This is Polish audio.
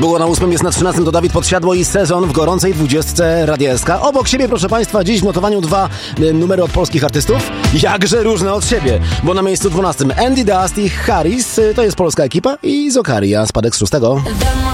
Było na 8, jest na 13, to Dawid Podsiadło i Sezon w gorącej 20 Radia SK. Obok siebie, proszę Państwa, dziś w notowaniu 2 numery od polskich artystów, jakże różne od siebie, bo na miejscu 12 Andy Dust i Harris, to jest polska ekipa, i Zokaria, spadek z 6.